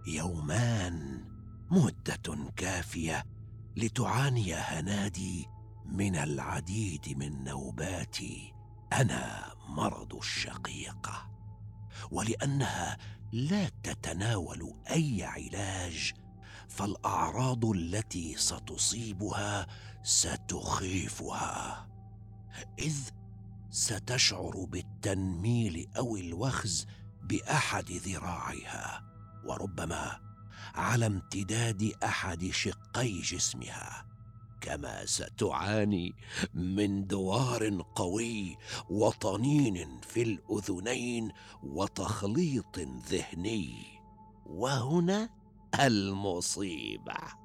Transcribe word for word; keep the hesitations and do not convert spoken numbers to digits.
يومان مدة كافية لتعاني هنادي من العديد من نوبات أنا مرض الشقيقة، ولأنها لا تتناول أي علاج فالأعراض التي ستصيبها ستخيفها، إذ ستشعر بالتنميل أو الوخز بأحد ذراعيها، وربما على امتداد أحد شقي جسمها، كما ستعاني من دوار قوي وطنين في الأذنين وتخليط ذهني. وهنا المصيبة: